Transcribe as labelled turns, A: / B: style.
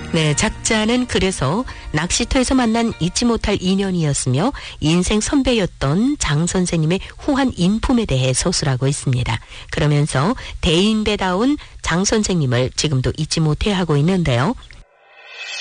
A: 네, 작자는 그래서 낚시터에서 만난 잊지 못할 인연이었으며 인생 선배였던 장 선생님의 후한 인품에 대해 서술하고 있습니다. 그러면서 대인배다운 장 선생님을 지금도 잊지 못해 하고 있는데요.